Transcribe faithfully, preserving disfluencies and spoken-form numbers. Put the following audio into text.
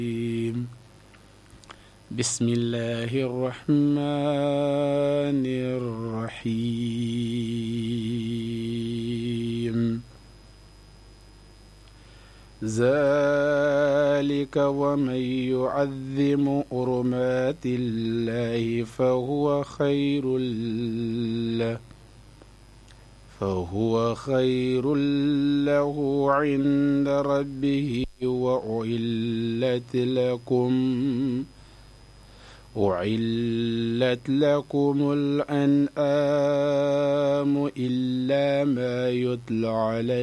بسم الله الرحمن الرحيم. ذلك ومن يعظم حرمات الله فهو خير له فهو خير له عند ربه وأحلت لكم أحلت لكم الأنعام إلا ما يتلى عليكم